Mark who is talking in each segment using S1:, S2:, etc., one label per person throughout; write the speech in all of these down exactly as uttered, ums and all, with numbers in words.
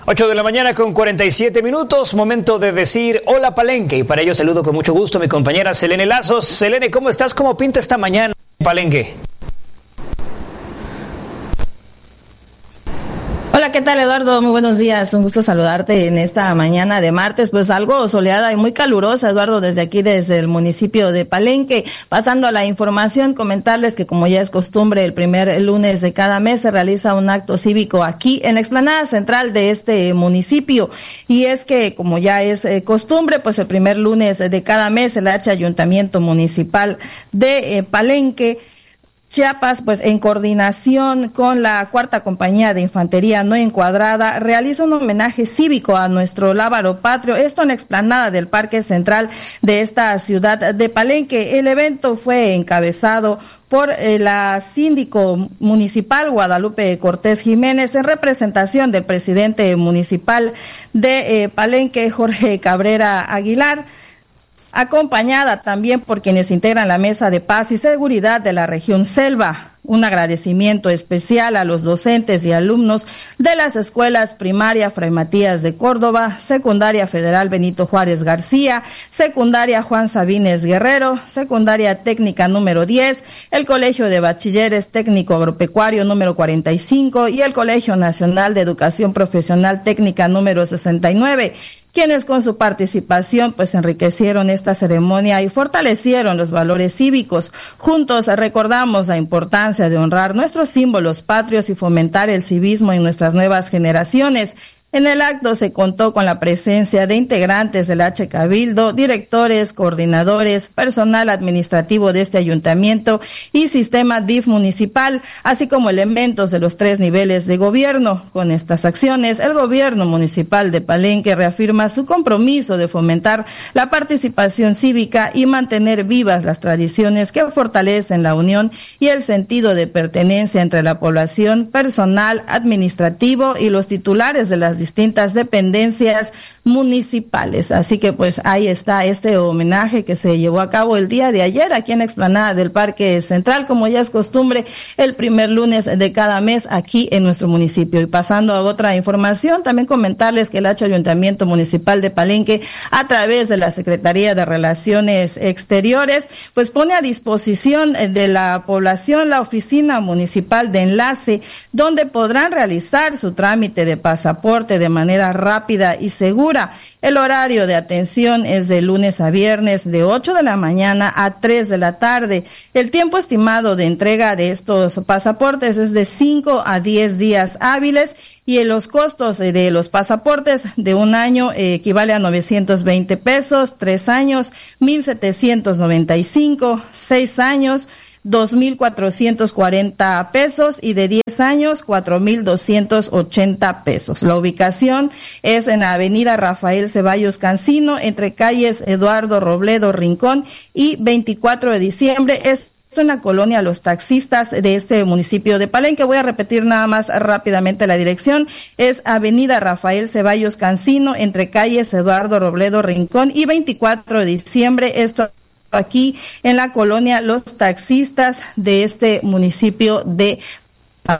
S1: ocho de la mañana con cuarenta y siete minutos, momento de decir hola Palenque, y para ello saludo con mucho gusto a mi compañera Selene Lazos. Selene, ¿cómo estás? ¿Cómo pinta esta mañana en Palenque?
S2: Hola, ¿qué tal, Eduardo? Muy buenos días, un gusto saludarte en esta mañana de martes, pues algo soleada y muy calurosa, Eduardo, desde aquí, desde el municipio de Palenque. Pasando a la información, comentarles que como ya es costumbre, el primer lunes de cada mes se realiza un acto cívico aquí en la explanada central de este municipio, y es que como ya es eh, costumbre, pues el primer lunes de cada mes el H Ayuntamiento Municipal de eh, Palenque, Chiapas, pues en coordinación con la Cuarta Compañía de Infantería No Encuadrada, realiza un homenaje cívico a nuestro lábaro patrio, esto en la explanada del Parque Central de esta ciudad de Palenque. El evento fue encabezado por eh, la síndico municipal Guadalupe Cortés Jiménez, en representación del presidente municipal de eh, Palenque, Jorge Cabrera Aguilar, acompañada también por quienes integran la Mesa de Paz y Seguridad de la región Selva. Un agradecimiento especial a los docentes y alumnos de las escuelas primaria Fray Matías de Córdoba, secundaria Federal Benito Juárez García, secundaria Juan Sabines Guerrero, secundaria técnica número diez, el Colegio de Bachilleres Técnico Agropecuario número cuarenta y cinco y el Colegio Nacional de Educación Profesional Técnica número sesenta y nueve. Quienes con su participación pues enriquecieron esta ceremonia y fortalecieron los valores cívicos. Juntos recordamos la importancia de honrar nuestros símbolos patrios y fomentar el civismo en nuestras nuevas generaciones. En el acto se contó con la presencia de integrantes del H Cabildo, directores, coordinadores, personal administrativo de este ayuntamiento y sistema D I F municipal, así como elementos de los tres niveles de gobierno. Con estas acciones, el gobierno municipal de Palenque reafirma su compromiso de fomentar la participación cívica y mantener vivas las tradiciones que fortalecen la unión y el sentido de pertenencia entre la población, personal administrativo y los titulares de las distintas dependencias municipales. Así que pues ahí está este homenaje que se llevó a cabo el día de ayer aquí en la explanada del Parque Central, como ya es costumbre, el primer lunes de cada mes aquí en nuestro municipio. Y pasando a otra información, también comentarles que el H Ayuntamiento Municipal de Palenque, a través de la Secretaría de Relaciones Exteriores, pues pone a disposición de la población la oficina municipal de enlace, donde podrán realizar su trámite de pasaporte de manera rápida y segura. El horario de atención es de lunes a viernes de ocho de la mañana a tres de la tarde. El tiempo estimado de entrega de estos pasaportes es de cinco a diez días hábiles, y en los costos de los pasaportes de un año eh, equivale a novecientos veinte pesos, tres años, mil setecientos noventa y cinco, seis años, dos mil cuatrocientos cuarenta pesos, y de diez años, cuatro mil doscientos ochenta pesos. La ubicación es en la avenida Rafael Ceballos Cancino, entre calles Eduardo Robledo Rincón y veinticuatro de diciembre. Es en la colonia Los Taxistas de este municipio de Palenque. Voy a repetir nada más rápidamente la dirección. Es avenida Rafael Ceballos Cancino, entre calles Eduardo Robledo Rincón y veinticuatro de diciembre. Esto aquí en la colonia Los Taxistas de este municipio de Palenque.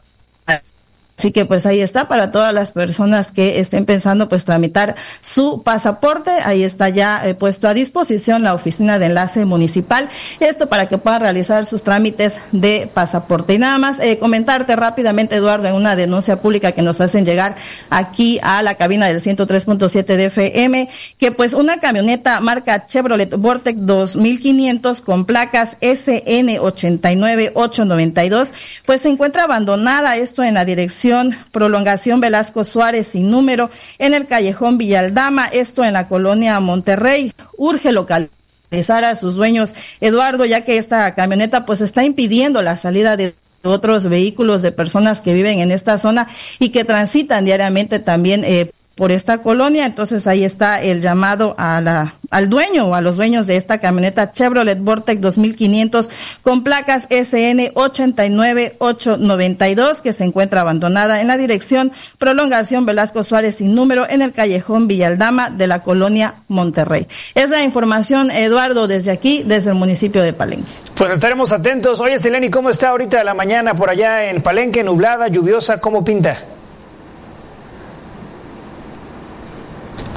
S2: Así que pues ahí está, para todas las personas que estén pensando pues tramitar su pasaporte, ahí está ya eh, puesto a disposición la oficina de enlace municipal, esto para que puedan realizar sus trámites de pasaporte. Y nada más eh, comentarte rápidamente, Eduardo, en una denuncia pública que nos hacen llegar aquí a la cabina del ciento tres punto siete de F M, que pues una camioneta marca Chevrolet Vortec dos mil quinientos con placas S N ochenta y nueve ocho noventa y dos pues se encuentra abandonada, esto en la dirección Prolongación Velasco Suárez sin número, en el callejón Villaldama, esto en la colonia Monterrey. Urge localizar a sus dueños, Eduardo, ya que esta camioneta pues está impidiendo la salida de otros vehículos de personas que viven en esta zona y que transitan diariamente también eh, por esta colonia. Entonces ahí está el llamado a la al dueño o a los dueños de esta camioneta Chevrolet Vortec dos mil quinientos con placas S N ochenta y nueve ocho noventa y dos, que se encuentra abandonada en la dirección Prolongación Velasco Suárez sin número, en el callejón Villaldama de la colonia Monterrey. Esa información, Eduardo, desde aquí, desde el municipio de Palenque.
S1: Pues estaremos atentos. Oye, Selene, ¿cómo está ahorita la mañana por allá en Palenque? Nublada, lluviosa, ¿cómo pinta?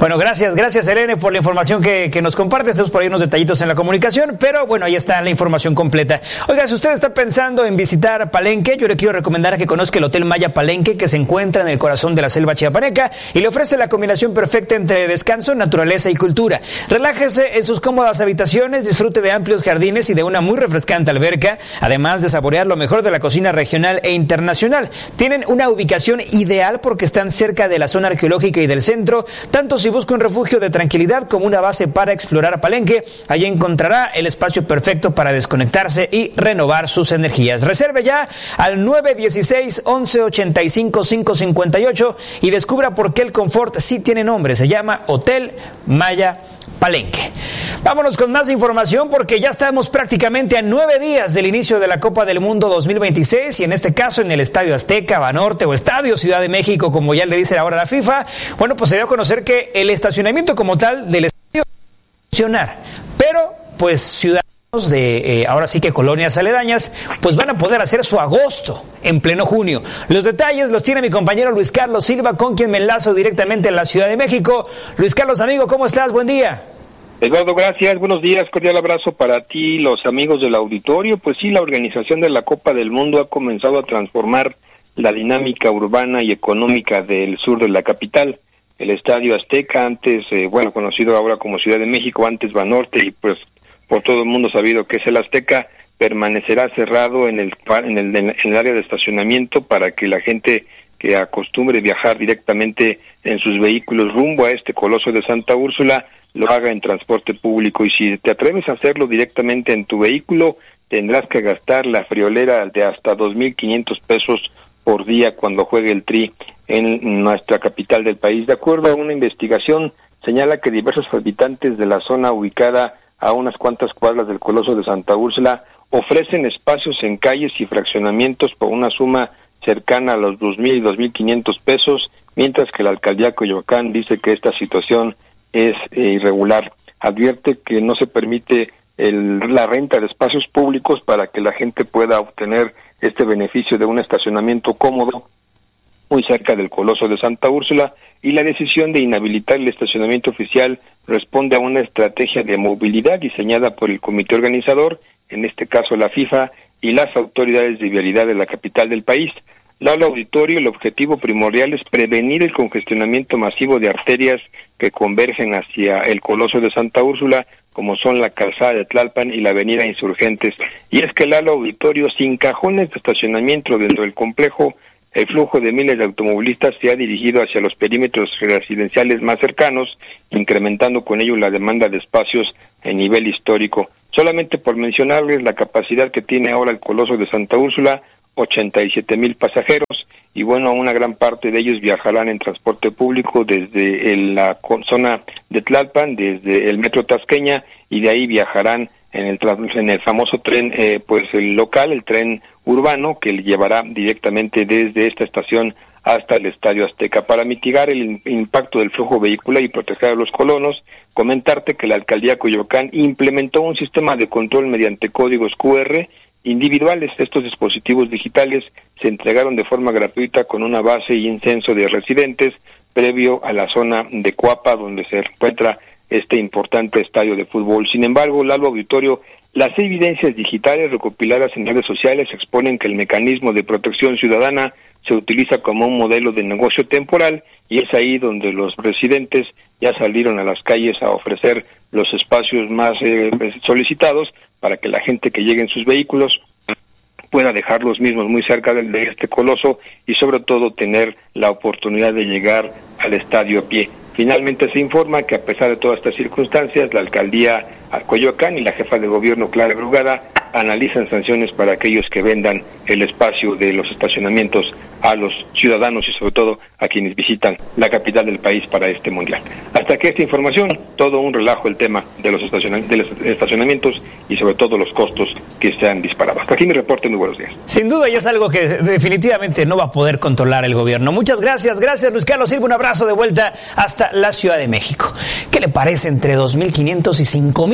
S1: Bueno, gracias, gracias Selene por la información que, que nos compartes. Tenemos por ahí unos detallitos en la comunicación, pero bueno, ahí está la información completa. Oiga, si usted está pensando en visitar Palenque, yo le quiero recomendar que conozca el Hotel Maya Palenque, que se encuentra en el corazón de la selva chiapaneca y le ofrece la combinación perfecta entre descanso, naturaleza y cultura. Relájese en sus cómodas habitaciones, disfrute de amplios jardines y de una muy refrescante alberca, además de saborear lo mejor de la cocina regional e internacional. Tienen una ubicación ideal porque están cerca de la zona arqueológica y del centro, tanto si busca un refugio de tranquilidad como una base para explorar Palenque. Allí encontrará el espacio perfecto para desconectarse y renovar sus energías. Reserve ya al nueve dieciséis, once ochenta y cinco, quinientos cincuenta y ocho y descubra por qué el confort sí tiene nombre. Se llama Hotel Maya Palenque. Vámonos con más información porque ya estamos prácticamente a nueve días del inicio de la Copa del Mundo dos mil veintiséis y en este caso en el Estadio Azteca, Banorte o Estadio Ciudad de México, como ya le dice ahora la FIFA. Bueno, pues se dio a conocer que el estacionamiento como tal del estadio va a funcionar, pero pues ciudadanos de eh, ahora sí que colonias aledañas pues van a poder hacer su agosto en pleno junio. Los detalles los tiene mi compañero Luis Carlos Silva, con quien me enlazo directamente en la Ciudad de México. Luis Carlos, amigo, ¿cómo estás? Buen día.
S3: Eduardo, gracias, buenos días, cordial abrazo para ti, los amigos del auditorio. Pues sí, la organización de la Copa del Mundo ha comenzado a transformar la dinámica urbana y económica del sur de la capital. El Estadio Azteca, antes, eh, bueno, conocido ahora como Ciudad de México, antes Banorte, y pues por todo el mundo sabido que es el Azteca, permanecerá cerrado en el, en el, en el área de estacionamiento para que la gente que acostumbre viajar directamente en sus vehículos rumbo a este coloso de Santa Úrsula lo haga en transporte público. Y si te atreves a hacerlo directamente en tu vehículo, tendrás que gastar la friolera de hasta dos mil quinientos pesos por día cuando juegue el Tri en nuestra capital del país. De acuerdo a una investigación, señala que diversos habitantes de la zona ubicada a unas cuantas cuadras del Coloso de Santa Úrsula ofrecen espacios en calles y fraccionamientos por una suma cercana a los dos mil y dos mil quinientos pesos, mientras que la alcaldía Coyoacán dice que esta situación es eh, irregular. Advierte que no se permite el, la renta de espacios públicos para que la gente pueda obtener este beneficio de un estacionamiento cómodo muy cerca del Coloso de Santa Úrsula, y la decisión de inhabilitar el estacionamiento oficial responde a una estrategia de movilidad diseñada por el comité organizador, en este caso la FIFA, y las autoridades de vialidad de la capital del país. Lalo Auditorio, el objetivo primordial es prevenir el congestionamiento masivo de arterias que convergen hacia el Coloso de Santa Úrsula, como son la calzada de Tlalpan y la avenida Insurgentes. Y es que Lalo Auditorio, sin cajones de estacionamiento dentro del complejo, el flujo de miles de automovilistas se ha dirigido hacia los perímetros residenciales más cercanos, incrementando con ello la demanda de espacios en nivel histórico. Solamente por mencionarles la capacidad que tiene ahora el Coloso de Santa Úrsula, ochenta y siete mil pasajeros, y bueno, una gran parte de ellos viajarán en transporte público desde el, la zona de Tlalpan, desde el metro Tasqueña, y de ahí viajarán en el en el famoso tren, eh, pues el local, el tren urbano, que le llevará directamente desde esta estación hasta el Estadio Azteca. Para mitigar el impacto del flujo vehicular y proteger a los colonos, comentarte que la alcaldía Coyoacán implementó un sistema de control mediante códigos cu erre individuales. Estos dispositivos digitales se entregaron de forma gratuita con una base y un censo de residentes previo a la zona de Coapa, donde se encuentra este importante estadio de fútbol. Sin embargo, Lalo Auditorio, las evidencias digitales recopiladas en redes sociales exponen que el mecanismo de protección ciudadana se utiliza como un modelo de negocio temporal, y es ahí donde los residentes ya salieron a las calles a ofrecer los espacios más eh, solicitados para que la gente que llegue en sus vehículos pueda dejar los mismos muy cerca de, de este coloso y sobre todo tener la oportunidad de llegar al estadio a pie. Finalmente se informa que a pesar de todas estas circunstancias, la alcaldía Coyoacán y la jefa de gobierno Clara Brugada analizan sanciones para aquellos que vendan el espacio de los estacionamientos a los ciudadanos y sobre todo a quienes visitan la capital del país para este mundial. Hasta que esta información, todo un relajo el tema de los estacionamientos y sobre todo los costos que se han disparado. Hasta aquí mi reporte, muy buenos días.
S1: Sin duda, ya es algo que definitivamente no va a poder controlar el gobierno. Muchas gracias, gracias Luis Carlos Silva, un abrazo de vuelta hasta la Ciudad de México. ¿Qué le parece entre dos mil quinientos y cinco mil pesos?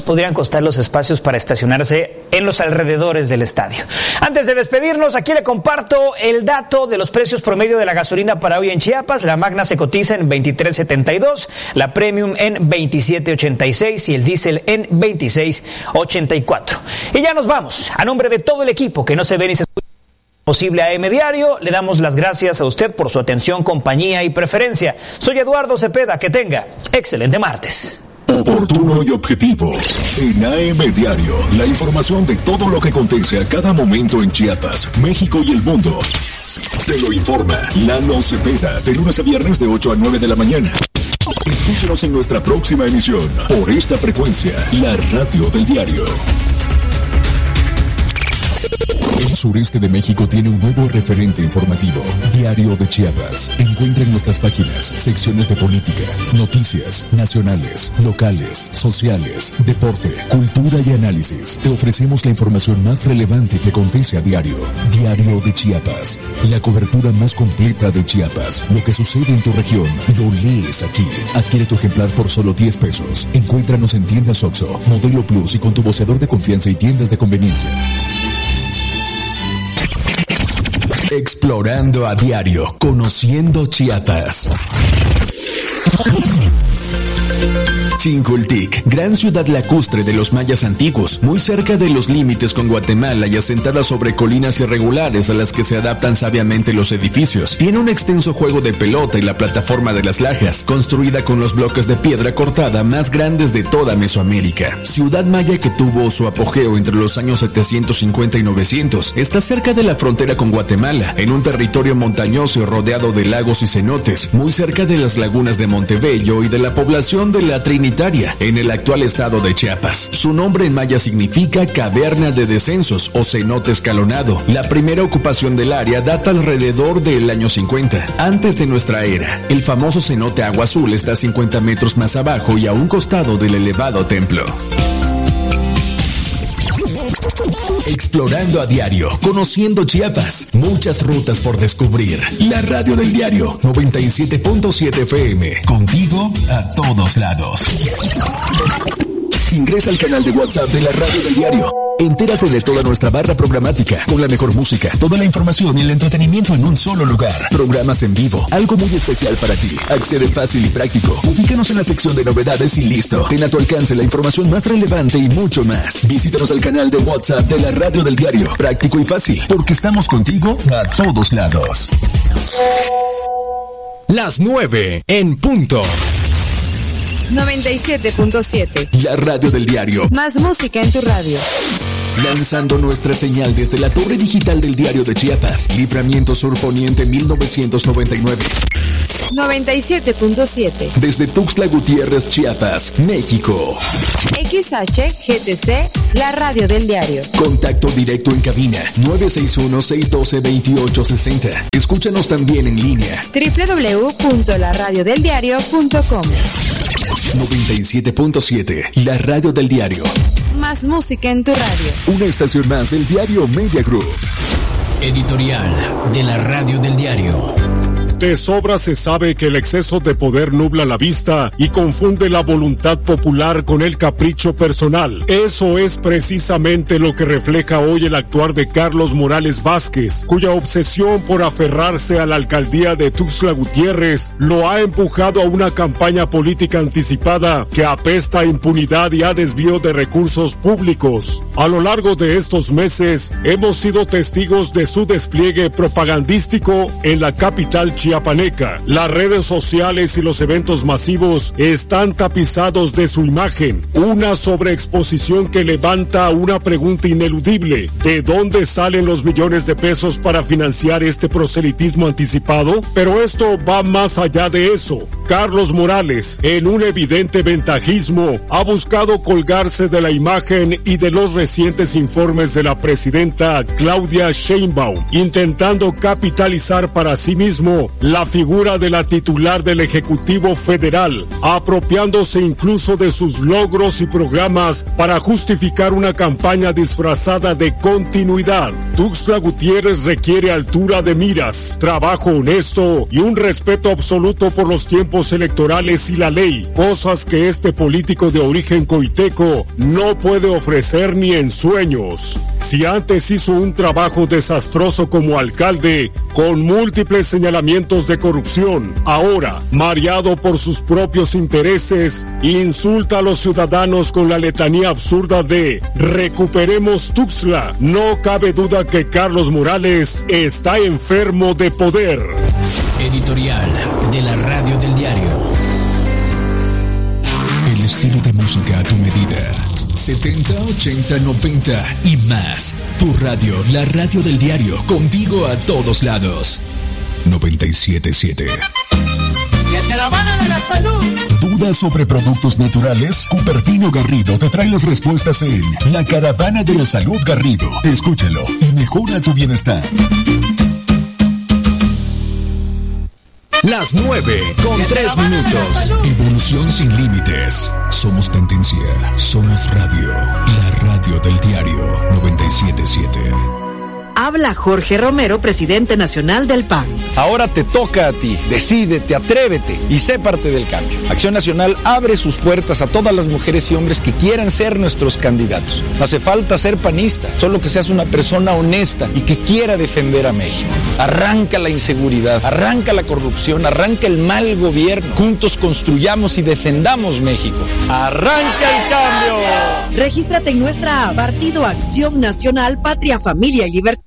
S1: podrían costar los espacios para estacionarse en los alrededores del estadio. Antes de despedirnos, aquí le comparto el dato de los precios promedio de la gasolina para hoy en Chiapas. La Magna se cotiza en veintitrés setenta y dos, la Premium en veintisiete ochenta y seis y el diésel en veintiséis ochenta y cuatro. Y ya nos vamos. A nombre de todo el equipo que no se ve ni se escucha posible A M Diario, le damos las gracias a usted por su atención, compañía y preferencia. Soy Eduardo Cepeda, que tenga excelente martes.
S4: Oportuno y objetivo. En A M Diario, la información de todo lo que acontece a cada momento en Chiapas, México y el mundo. Te lo informa Lalo Cepeda, de lunes a viernes de ocho a nueve de la mañana. Escúchenos en nuestra próxima emisión, por esta frecuencia, la radio del diario. El sureste de México tiene un nuevo referente informativo, Diario de Chiapas. Encuentra en nuestras páginas secciones de política, noticias nacionales, locales, sociales, deporte, cultura y análisis. Te ofrecemos la información más relevante que acontece a diario. Diario de Chiapas, la cobertura más completa de Chiapas. Lo que sucede en tu región, lo lees aquí. Adquiere tu ejemplar por solo diez pesos. Encuéntranos en tiendas Oxxo, Modelo Plus y con tu voceador de confianza y tiendas de conveniencia. Explorando a diario, conociendo Chiapas. Chincoltic, gran ciudad lacustre de los mayas antiguos, muy cerca de los límites con Guatemala y asentada sobre colinas irregulares a las que se adaptan sabiamente los edificios. Tiene un extenso juego de pelota y la plataforma de las lajas, construida con los bloques de piedra cortada más grandes de toda Mesoamérica. Ciudad maya que tuvo su apogeo entre los años setecientos cincuenta y novecientos, está cerca de la frontera con Guatemala, en un territorio montañoso y rodeado de lagos y cenotes, muy cerca de las lagunas de Montebello y de la población de la Trinitaria, en el actual estado de Chiapas. Su nombre en maya significa caverna de descensos o cenote escalonado. La primera ocupación del área data alrededor del año cincuenta, antes de nuestra era. El famoso cenote Agua Azul está a cincuenta metros más abajo y a un costado del elevado templo. Explorando a diario, conociendo Chiapas, muchas rutas por descubrir. La radio del diario, noventa y siete punto siete F M, contigo a todos lados. Ingresa al canal de WhatsApp de la radio del diario. Entérate de toda nuestra barra programática, con la mejor música, toda la información y el entretenimiento en un solo lugar. Programas en vivo, algo muy especial para ti. Accede fácil y práctico. Ubícanos en la sección de novedades y listo. Ten a tu alcance la información más relevante y mucho más. Visítanos al canal de WhatsApp de la radio del diario. Práctico y fácil, porque estamos contigo a todos lados.
S5: Las nueve en punto.
S6: noventa y siete punto siete.
S4: La radio del diario.
S6: Más música en tu radio.
S4: Lanzando nuestra señal desde la torre digital del diario de Chiapas, Libramiento Sur Poniente mil novecientos noventa y nueve.
S6: noventa y siete punto siete.
S4: Desde Tuxtla Gutiérrez, Chiapas, México.
S6: X H G T C, la radio del diario.
S4: Contacto directo en cabina nueve seis uno, seis uno dos, dos ocho seis cero. Escúchanos también en línea
S6: doble u doble u doble u punto la radio del diario punto com.
S4: noventa y siete punto siete, la radio del diario.
S6: Más música en tu radio.
S4: Una estación más del diario Media Group.
S5: Editorial de la radio del diario.
S7: De sobra se sabe que el exceso de poder nubla la vista y confunde la voluntad popular con el capricho personal. Eso es precisamente lo que refleja hoy el actuar de Carlos Morales Vázquez, cuya obsesión por aferrarse a la alcaldía de Tuxtla Gutiérrez lo ha empujado a una campaña política anticipada que apesta a impunidad y a desvío de recursos públicos. A lo largo de estos meses hemos sido testigos de su despliegue propagandístico en la capital chiapaneca. Chiapaneca. Las redes sociales y los eventos masivos están tapizados de su imagen. Una sobreexposición que levanta una pregunta ineludible. ¿De dónde salen los millones de pesos para financiar este proselitismo anticipado? Pero esto va más allá de eso. Carlos Morales, en un evidente ventajismo, ha buscado colgarse de la imagen y de los recientes informes de la presidenta Claudia Sheinbaum, intentando capitalizar para sí mismo la figura de la titular del Ejecutivo Federal, apropiándose incluso de sus logros y programas para justificar una campaña disfrazada de continuidad. Tuxtla Gutiérrez requiere altura de miras, trabajo honesto y un respeto absoluto por los tiempos tiempos electorales y la ley, cosas que este político de origen coiteco no puede ofrecer ni en sueños. Si antes hizo un trabajo desastroso como alcalde, con múltiples señalamientos de corrupción, ahora, mareado por sus propios intereses, insulta a los ciudadanos con la letanía absurda de recuperemos Tuxtla. No cabe duda que Carlos Morales está enfermo de poder.
S5: Editorial de la Radio del Diario. El estilo de música a tu medida. setenta, ochenta, noventa y más. Tu radio, la Radio del Diario, contigo a todos lados. noventa y siete punto siete.
S8: ¡La caravana de la salud!
S9: ¿Dudas sobre productos naturales? Cupertino Garrido te trae las respuestas en La Caravana de la Salud Garrido. Escúchalo y mejora tu bienestar.
S4: Las nueve con tres minutos.
S5: Evolución sin límites. Somos tendencia. Somos radio. La Radio del Diario noventa y siete punto siete.
S10: Habla Jorge Romero, presidente nacional del P A N.
S11: Ahora te toca a ti. Decídete, atrévete y sé parte del cambio. Acción Nacional abre sus puertas a todas las mujeres y hombres que quieran ser nuestros candidatos. No hace falta ser panista, solo que seas una persona honesta y que quiera defender a México. Arranca la inseguridad, arranca la corrupción, arranca el mal gobierno. Juntos construyamos y defendamos México. ¡Arranca el cambio!
S10: Regístrate en nuestra Partido Acción Nacional, Patria, Familia y Libertad.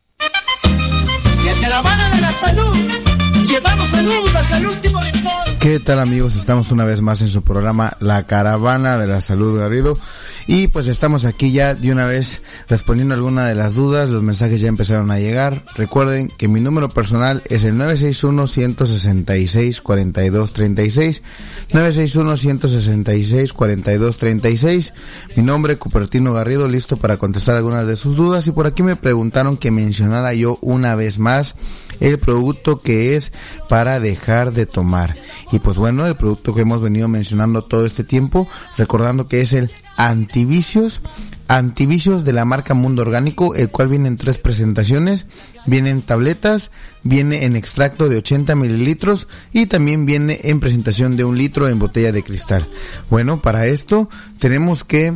S8: La caravana de la salud. Llevamos salud hasta el último rincón.
S12: ¿Qué tal, amigos? Estamos una vez más en su programa La Caravana de la Salud Garrido. Y pues estamos aquí ya de una vez respondiendo alguna de las dudas. Los mensajes ya empezaron a llegar. Recuerden que mi número personal es el nueve seis uno, uno seis seis, cuatro dos tres seis. nueve seis uno, uno seis seis, cuatro dos tres seis. Mi nombre, Cupertino Garrido, listo para contestar algunas de sus dudas. Y por aquí me preguntaron que mencionara yo una vez más el producto que es para dejar de tomar. Y pues bueno, el producto que hemos venido mencionando todo este tiempo, recordando que es el Antivicios, Antivicios de la marca Mundo Orgánico, el cual viene en tres presentaciones, viene en tabletas, viene en extracto de ochenta mililitros y también viene en presentación de un litro en botella de cristal. Bueno, para esto tenemos que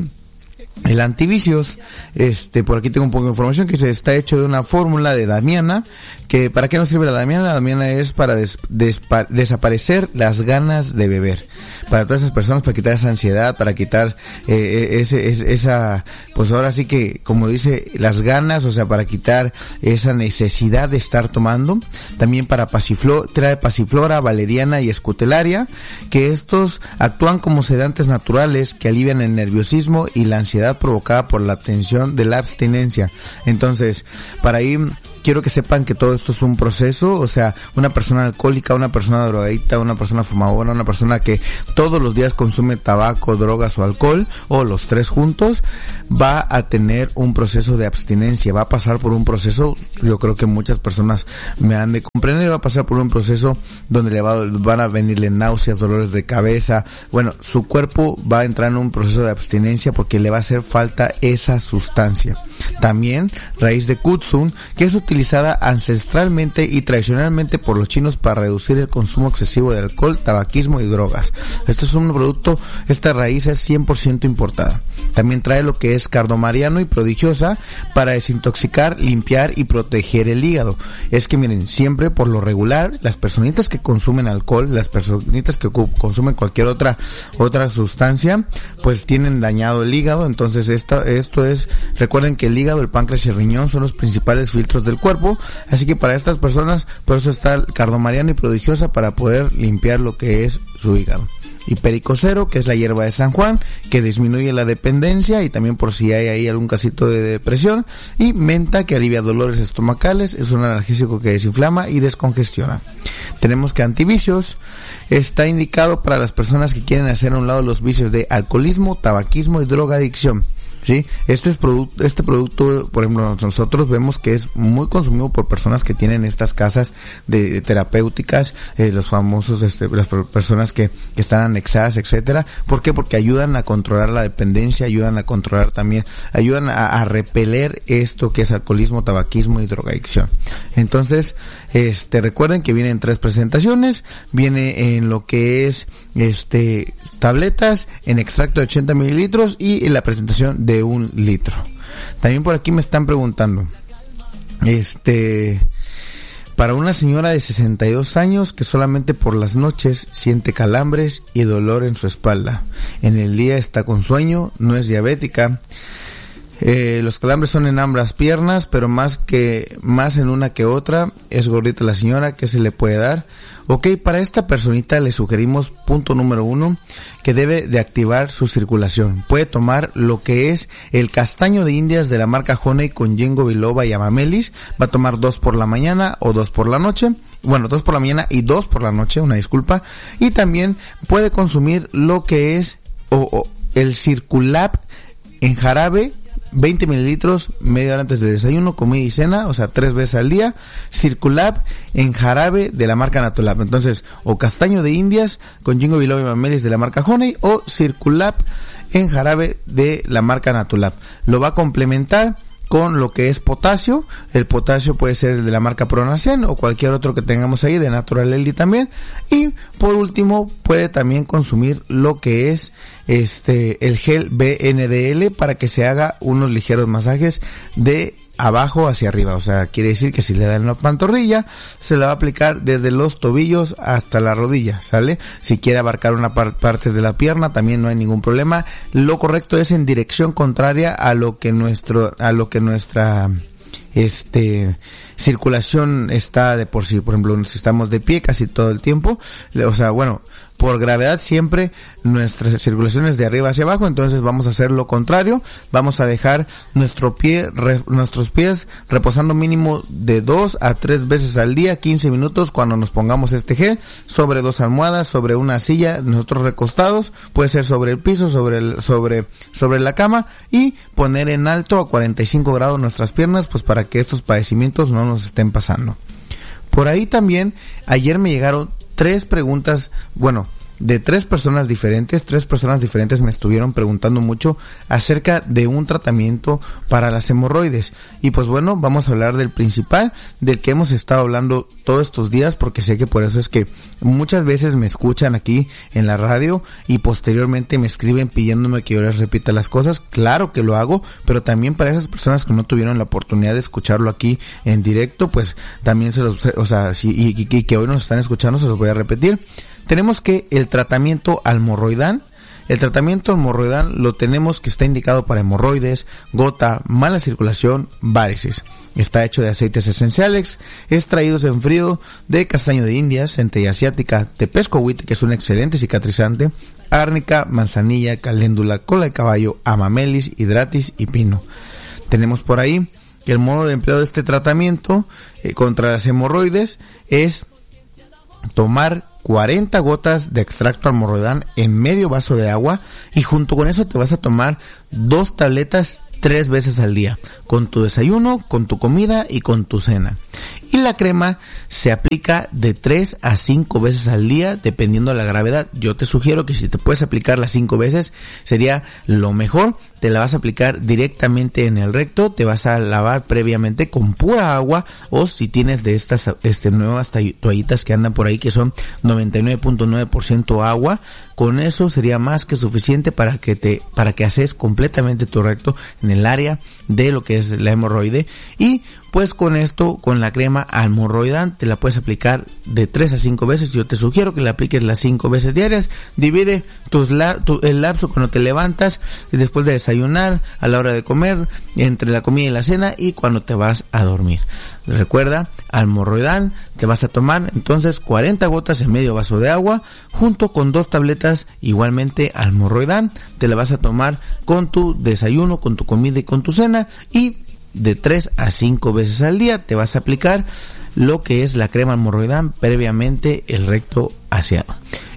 S12: el Antivicios, este, por aquí tengo un poco de información que se está hecho de una fórmula de Damiana, que ¿para qué nos sirve la Damiana? La Damiana es para des, despa, desaparecer las ganas de beber. Para todas esas personas, para quitar esa ansiedad, para quitar eh, ese, ese, esa, pues ahora sí que, como dice, las ganas, o sea, para quitar esa necesidad de estar tomando. También para pasiflora, trae pasiflora, valeriana y escutelaria, que estos actúan como sedantes naturales que alivian el nerviosismo y la ansiedad provocada por la tensión de la abstinencia. Entonces, para ir, quiero que sepan que todo esto es un proceso, o sea, una persona alcohólica, una persona drogadicta, una persona fumadora, una persona que todos los días consume tabaco, drogas o alcohol, o los tres juntos, va a tener un proceso de abstinencia, va a pasar por un proceso, yo creo que muchas personas me han de comprender, va a pasar por un proceso donde le va, van a venirle náuseas, dolores de cabeza, bueno, su cuerpo va a entrar en un proceso de abstinencia porque le va a hacer falta esa sustancia. También raíz de Kutsun, que es utilizada ancestralmente y tradicionalmente por los chinos para reducir el consumo excesivo de alcohol, tabaquismo y drogas. Este es un producto, esta raíz es cien por ciento importada. También trae lo que es cardomariano y prodigiosa para desintoxicar, limpiar y proteger el hígado. Es que miren, siempre por lo regular, las personitas que consumen alcohol, las personitas que consumen cualquier otra otra sustancia, pues tienen dañado el hígado. Entonces esta, esto es, recuerden que el hígado, el páncreas y el riñón son los principales filtros del cuerpo, así que para estas personas, por eso está el cardomariano y prodigiosa para poder limpiar lo que es su hígado. Y pericocero, que es la hierba de San Juan, que disminuye la dependencia y también por si hay ahí algún casito de depresión. Y menta, que alivia dolores estomacales, es un analgésico que desinflama y descongestiona. Tenemos que Antivicios está indicado para las personas que quieren hacer a un lado los vicios de alcoholismo, tabaquismo y drogadicción. ¿sí? Este es producto, este producto, por ejemplo, nosotros vemos que es muy consumido por personas que tienen estas casas de, de terapéuticas, eh, los famosos, este, las personas que, que están anexadas, etcétera. ¿Por qué? Porque ayudan a controlar la dependencia, ayudan a controlar también, ayudan a, a repeler esto que es alcoholismo, tabaquismo y drogadicción. Entonces, este, recuerden que vienen tres presentaciones, viene en lo que es, este, tabletas, en extracto de ochenta mililitros y en la presentación de un litro. También por aquí me están preguntando, este, para una señora de sesenta y dos años que solamente por las noches siente calambres y dolor en su espalda, en el día está con sueño, no es diabética, eh, los calambres son en ambas piernas, pero más que, más en una que otra, es gordita la señora, ¿qué se le puede dar? Ok, para esta personita le sugerimos, punto número uno, que debe de activar su circulación. Puede tomar lo que es el castaño de Indias de la marca Honey con ginkgo biloba y amamelis. Va a tomar dos por la mañana o dos por la noche. Bueno, dos por la mañana y dos por la noche, una disculpa. Y también puede consumir lo que es o, o, el Circulab en jarabe, veinte mililitros, media hora antes del desayuno, comida y cena, o sea, tres veces al día. Circulab en jarabe de la marca Natolab. Entonces, o castaño de Indias con ginkgo biloba y amamelis de la marca Honey, o Circulab en jarabe de la marca Natolab. Lo va a complementar con lo que es potasio. El potasio puede ser el de la marca Pronacen o cualquier otro que tengamos ahí, de Natural Healthy también. Y por último, puede también consumir lo que es este el gel B N D L para que se haga unos ligeros masajes de abajo hacia arriba. O sea, quiere decir que si le dan la pantorrilla, se la va a aplicar desde los tobillos hasta la rodilla, ¿sale? Si quiere abarcar una par- parte de la pierna, también no hay ningún problema. Lo correcto es en dirección contraria a lo que nuestro, a lo que nuestra, este, circulación está de por sí. Por ejemplo, si estamos de pie casi todo el tiempo, o sea, bueno, por gravedad siempre nuestra circulación es de arriba hacia abajo, entonces vamos a hacer lo contrario, vamos a dejar nuestro pie, re, nuestros pies reposando mínimo de dos a tres veces al día, quince minutos cuando nos pongamos este gel, sobre dos almohadas, sobre una silla, nosotros recostados, puede ser sobre el piso, sobre el, sobre, sobre la cama, y poner en alto a cuarenta y cinco grados nuestras piernas, pues para que estos padecimientos no nos estén pasando. Por ahí también, ayer me llegaron tres preguntas, bueno, de tres personas diferentes, tres personas diferentes me estuvieron preguntando mucho acerca de un tratamiento para las hemorroides. Y pues bueno, vamos a hablar del principal, del que hemos estado hablando todos estos días, porque sé que por eso es que muchas veces me escuchan aquí en la radio y posteriormente me escriben pidiéndome que yo les repita las cosas. Claro que lo hago, pero también para esas personas que no tuvieron la oportunidad de escucharlo aquí en directo, pues también se los, o sea, sí, y, y, y que hoy nos están escuchando, se los voy a repetir. Tenemos que el tratamiento Almorroidán, el tratamiento Almorroidán lo tenemos que está indicado para hemorroides, gota, mala circulación, varices. Está hecho de aceites esenciales, extraídos en frío de castaño de Indias, centella asiática, tepescohuite, que es un excelente cicatrizante, árnica, manzanilla, caléndula, cola de caballo, amamelis, hidratis y pino. Tenemos por ahí que el modo de empleo de este tratamiento eh, contra las hemorroides es tomar cuarenta gotas de extracto Almorroidán en medio vaso de agua, y junto con eso te vas a tomar dos tabletas tres veces al día, con tu desayuno, con tu comida y con tu cena. Y la crema se aplica de tres a cinco veces al día, dependiendo de la gravedad. Yo te sugiero que si te puedes aplicar las cinco veces, sería lo mejor. Te la vas a aplicar directamente en el recto, te vas a lavar previamente con pura agua, o si tienes de estas este nuevas toallitas que andan por ahí que son noventa y nueve punto nueve por ciento agua, con eso sería más que suficiente para que te para que haces completamente tu recto en el área de lo que es la hemorroide. Y pues con esto, con la crema Almorroidán, te la puedes aplicar de tres a cinco veces. Yo te sugiero que la apliques las cinco veces diarias. Divide tus la, tu, el lapso cuando te levantas, después de desayunar, a la hora de comer, entre la comida y la cena, y cuando te vas a dormir. Recuerda, Almorroidán, te vas a tomar entonces cuarenta gotas en medio vaso de agua, junto con dos tabletas igualmente Almorroidán. Te la vas a tomar con tu desayuno, con tu comida y con tu cena, y de tres a cinco veces al día te vas a aplicar lo que es la crema Almorroidán previamente el recto aseado.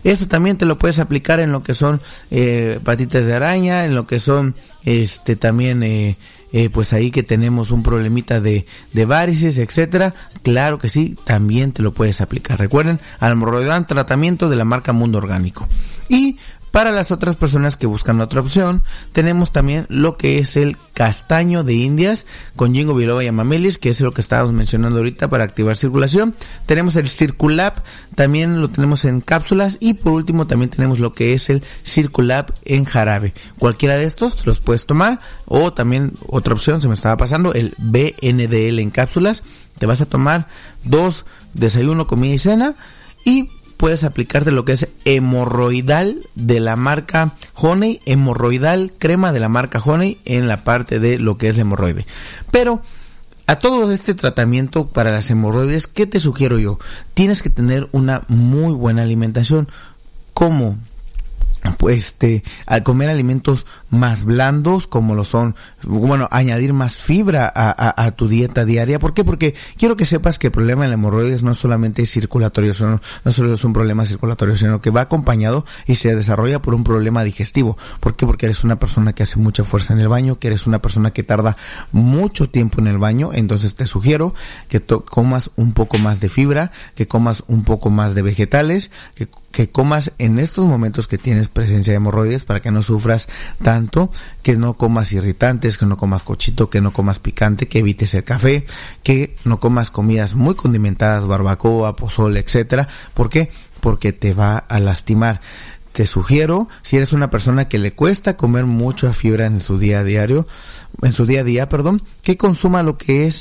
S12: Esto también te lo puedes aplicar en lo que son eh, patitas de araña, en lo que son este también eh, eh, pues ahí que tenemos un problemita de, de varices, etcétera. Claro que sí, también te lo puedes aplicar. Recuerden, Almorroidán, tratamiento de la marca Mundo Orgánico. Y para las otras personas que buscan otra opción, tenemos también lo que es el castaño de Indias con Ginkgo biloba y amamelis, que es lo que estábamos mencionando ahorita para activar circulación. Tenemos el Circulab, también lo tenemos en cápsulas, y por último también tenemos lo que es el Circulab en jarabe. Cualquiera de estos los puedes tomar, o también otra opción se me estaba pasando, el B N D L en cápsulas. Te vas a tomar dos, desayuno, comida y cena, y puedes aplicarte lo que es hemorroidal de la marca Honey, hemorroidal crema de la marca Honey en la parte de lo que es el hemorroide. Pero a todo este tratamiento para las hemorroides, ¿qué te sugiero yo? Tienes que tener una muy buena alimentación. ¿Cómo? Pues este, al comer alimentos más blandos, como lo son, bueno, añadir más fibra a, a, a tu dieta diaria. ¿Por qué? Porque quiero que sepas que el problema de la hemorroides no solamente es circulatorio, no, no solo es un problema circulatorio, sino que va acompañado y se desarrolla por un problema digestivo. ¿Por qué? Porque eres una persona que hace mucha fuerza en el baño, que eres una persona que tarda mucho tiempo en el baño. Entonces te sugiero que to- comas un poco más de fibra, que comas un poco más de vegetales, que que comas en estos momentos que tienes presencia de hemorroides, para que no sufras tanto, que no comas irritantes, que no comas cochito, que no comas picante, que evites el café, que no comas comidas muy condimentadas, barbacoa, pozole, etcétera. ¿Por qué? Porque te va a lastimar. Te sugiero, si eres una persona que le cuesta comer mucha fibra en su día a diario, en su día a día, perdón, que consuma lo que es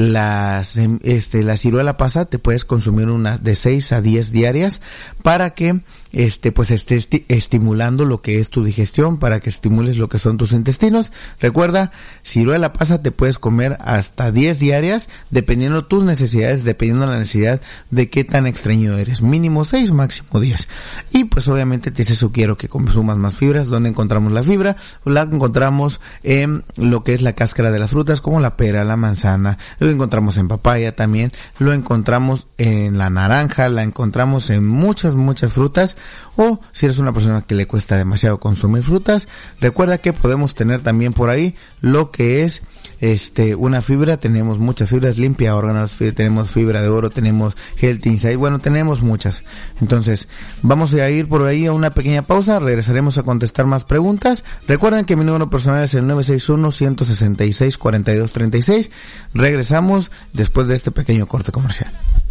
S12: las, este, la ciruela pasa. Te puedes consumir unas de seis a diez diarias para que, este, pues estés esti- estimulando lo que es tu digestión, para que estimules lo que son tus intestinos. Recuerda, ciruela pasa te puedes comer hasta diez diarias, dependiendo tus necesidades, dependiendo la necesidad de qué tan estreñido eres. Mínimo seis, máximo diez. Y pues obviamente te sugiero que consumas más fibras. ¿Dónde encontramos la fibra? La encontramos en lo que es la cáscara de las frutas, como la pera, la manzana, lo encontramos en papaya también, lo encontramos en la naranja, la encontramos en muchas, muchas frutas. O si eres una persona que le cuesta demasiado consumir frutas, recuerda que podemos tener también por ahí lo que es este una fibra. Tenemos muchas fibras, limpia órganos, tenemos fibra de oro, tenemos Health Insight, bueno, tenemos muchas. Entonces vamos a ir por ahí a una pequeña pausa, regresaremos a contestar más preguntas. Recuerden que mi número personal es el nueve seis uno, uno seis seis, cuatro dos tres seis. Regresamos después de este pequeño corte comercial.